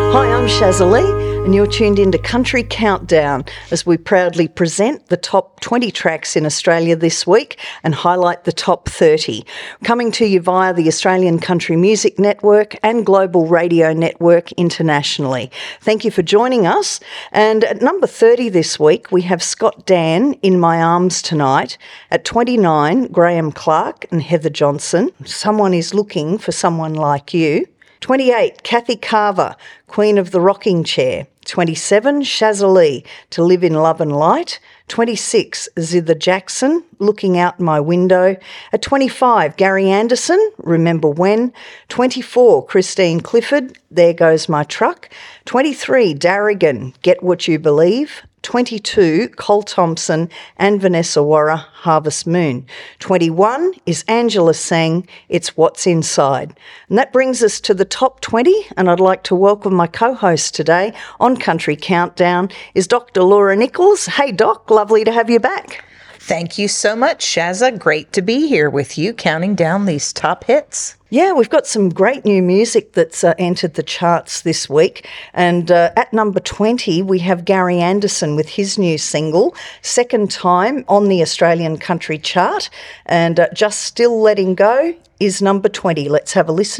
Hi, I'm Shazza and you're tuned into Country Countdown as we proudly present the top 20 tracks in Australia this week and highlight the top 30. Coming to you via the Australian Country Music Network and Global Radio Network internationally. Thank you for joining us. And at number 30 this week, we have Scott Dan, In My Arms Tonight. At 29, Graham Clark and Heather Johnson, Someone Is Looking for Someone Like You. 28, Kathy Carver, Queen of the Rocking Chair. 27, Shazza Lee, To Live in Love and Light. 26, Zither Jackson, Looking Out My Window. At 25, Gary Anderson, Remember When. 24, Christine Clifford, There Goes My Truck. 23, Darrigan, Get What You Believe. 22, Cole Thompson and Vanessa Warra, Harvest Moon. 21 is Angela Sang, It's What's Inside. And that brings us to the top 20, and I'd like to welcome my co-host today on Country Countdown is Dr. Laura Nichols. Hey Doc, lovely to have you back. Thank you so much, Shazza. Great to be here with you, counting down these top hits. Yeah, we've got some great new music that's entered the charts this week. And at number 20, we have Gary Anderson with his new single, second time on the Australian country chart. And Just Still Letting Go is number 20. Let's have a listen.